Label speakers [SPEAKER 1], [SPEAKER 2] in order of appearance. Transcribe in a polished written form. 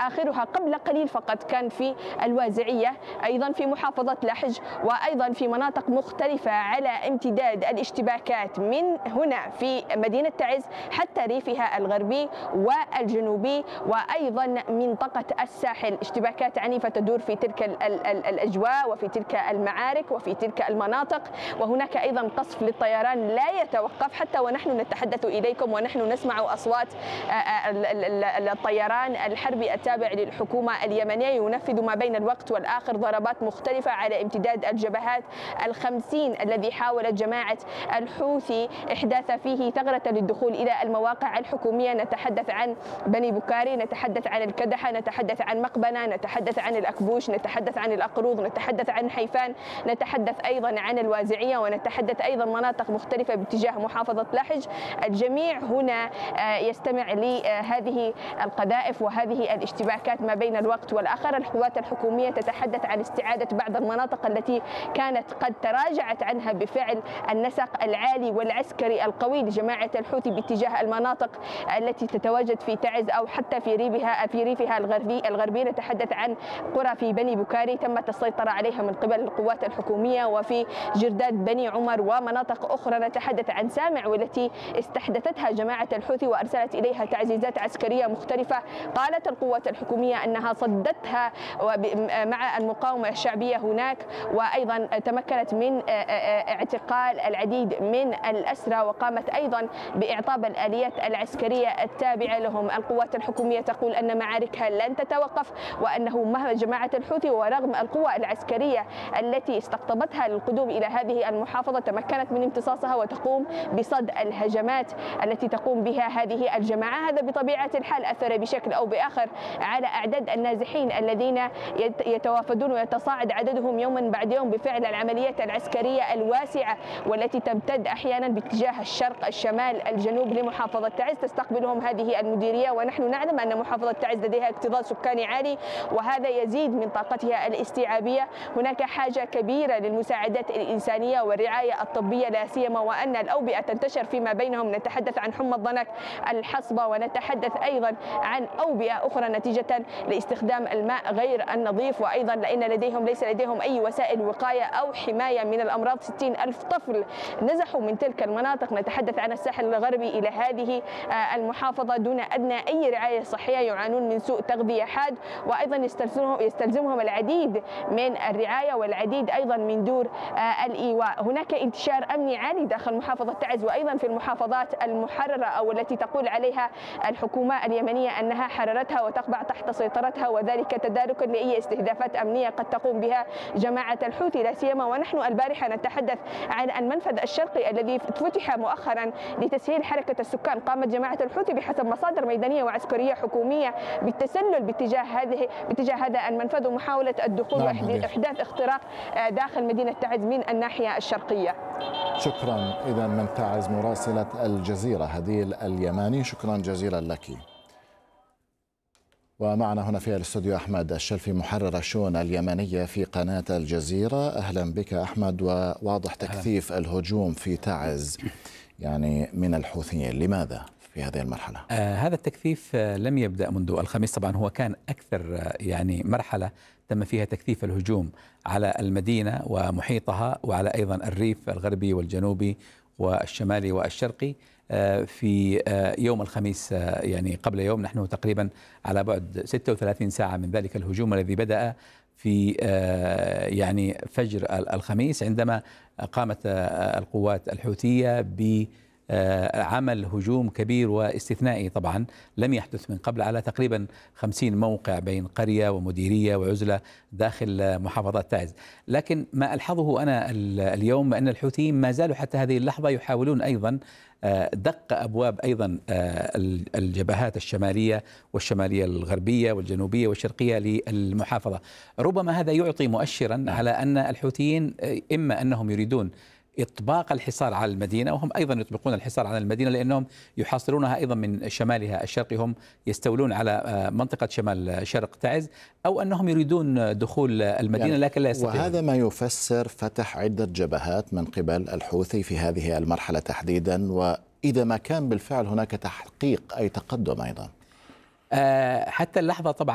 [SPEAKER 1] آخرها قبل قليل فقط كان في الوازعية، أيضا في محافظة لحج، وأيضا في مناطق مختلفة على امتداد الاشتباكات من هنا في مدينة تعز حتى ريفها الغربي والجنوبي، وأيضا منطقة الساحل. اشتباكات عنيفة تدور في تلك الأجواء وفي تلك المعارك وفي تلك المناطق، وهناك أيضا قصف للطيران لا يتوقف حتى ونحن نتحدث إليكم ونحن نسمع أصوات الطيران الحربي التابع للحكومة اليمنية ينفذ ما بين الوقت والآخر ضربات مختلفة على امتداد الجبهات ال50 الذي حاولت جماعة الحوثي إحداث فيه ثغرة للدخول إلى المواقع الحكومية. نتحدث عن بني بكاري، نتحدث عن الكدحة، نتحدث عن مقبنة، نتحدث عن الأكبوش، نتحدث عن الأقروض، نتحدث عن حيفان، نتحدث أيضا عن الوازعية، ونتحدث أيضا مناطق مختلفة باتجاه محافظة لحج. الجميع هنا يستمع لهذه القذائف وهذه الاشتباكات ما بين الوقت والآخر. القوات الحكومية تتحدث عن استعادة بعض المناطق التي كانت قد تراجعت عنها بفعل النسق العالي والعسكري القوي لجماعة الحوثي باتجاه المناطق التي تتواجد في تعز أو حتى في ريفها الغربي. نتحدث عن قرى في بني بكاري تمت السيطرة عليها من قبل القوات الحكومية، وفي جرداد بني عمر ومناطق أخرى. نتحدث عن سامع والتي استحدثتها جماعة الحوثي وأرسلت إليها تعزيزات عسكرية مختلفة. قالت القوات الحكومية أنها صدتها مع المقاومة الشعبية هناك، وأيضا تمكنت من اعتقال العديد من الأسرى، وقامت أيضا بإعطاب الآليات العسكرية التابعة لهم. القوات الحكومية تقول أن معاركها لن تتوقف، وأنه مهما جماعة الحوثي ورغم القوى العسكرية التي استقطبتها للقدوم إلى هذه المحافظة تمكنت من امتصاصها وتقوم بصد الهجمات التي تقوم بها هذه الجماعة. هذا بطبيعة الحال أثر بشكل أو بآخر على أعداد النازحين الذين يتوافدون ويتصاعد عددهم يوما بعد يوم بفعل العمليات العسكرية الواسعة والتي تمتد أحيانا باتجاه الشرق الشمال الجنوب لمحافظة تعز. تستقبلهم هذه المديرية، ونحن نعلم أن محافظة تعز لديها اكتظاظ سكاني عالي وهذا يزيد من طاقتها الاستيعابية. هناك حاجة كبيرة للمساعدات الإنسانية والرعاية الطبية لا سيما وأن الأوبئة تنتشر فيما بينهم. نتحدث عن حمى الضنك الحصبة، ونتحدث أيضا عن أوبئة أخرى نتيجة لاستخدام الماء غير النظيف، وأيضا لأن ليس لديهم أي وسائل وقاية أو حماية من الأمراض. 60,000 طفل نزحوا من تلك المناطق. نتحدث عن الساحل الغربي إلى هذه المحافظة دون أدنى أي رعاية صحية، يعانون من سوء تغذية حاد، وأيضا يستلزمهم العديد من الرعاية والعديد أيضا من دور الإيواء. هناك انتشار أمني عالي داخل محافظة تعز وأيضا في المحافظات المحررة أو التي تقول عليها الحكومة اليمنية أنها حررتها وتخضع تحت سيطرتها، وذلك تداركا لأي استهدافات أمنية قد تقوم بها جماعة الحوثي لا سيما ونحن البارحة نتحدث عن المنفذ الشرقي الذي فتح مؤخرا لتسهيل حركة السكان. قامت جماعة الحوثي بحسب مصادر ميدانية وعسكرية حكومية بالتسلل باتجاه هذا المنفذ ومحاولة الدخول وإحداث اختراق داخل مدينة تعز من الناحية الشرقية.
[SPEAKER 2] شكرا. إذا من تعز مراسلة الجزيرة هديل اليماني، شكرا جزيلا لك. ومعنا هنا في الاستوديو أحمد الشلفي محرر الشؤون اليمنية في قناة الجزيرة. أهلا بك أحمد. وواضح تكثيف الهجوم في تعز يعني من الحوثيين، لماذا في هذه المرحلة؟
[SPEAKER 3] هذا التكثيف لم يبدأ منذ الخميس، طبعا هو كان أكثر يعني مرحلة تم فيها تكثيف الهجوم على المدينة ومحيطها وعلى أيضا الريف الغربي والجنوبي والشمالي والشرقي في يوم الخميس، يعني قبل يوم. نحن تقريبا على بعد 36 ساعة من ذلك الهجوم الذي بدأ في يعني فجر الخميس، عندما قامت القوات الحوثية بعمل هجوم كبير واستثنائي طبعا لم يحدث من قبل على تقريبا 50 موقع بين قرية ومديرية وعزلة داخل محافظات تعز. لكن ما ألحظه أنا اليوم أن الحوثيين ما زالوا حتى هذه اللحظة يحاولون أيضا دق أبواب أيضا الجبهات الشمالية والشمالية الغربية والجنوبية والشرقية للمحافظة. ربما هذا يعطي مؤشرا على أن الحوثيين إما أنهم يريدون إطباق الحصار على المدينة، وهم أيضا يطبقون الحصار على المدينة لأنهم يحاصرونها أيضا من شمالها الشرقي، هم يستولون على منطقة شمال شرق تعز، أو أنهم يريدون دخول المدينة يعني لكن لا يستطيعون.
[SPEAKER 2] وهذا ما يفسر فتح عدة جبهات من قبل الحوثي في هذه المرحلة تحديدا، وإذا ما كان بالفعل هناك تحقيق أي تقدم أيضا
[SPEAKER 3] حتى اللحظة طبعا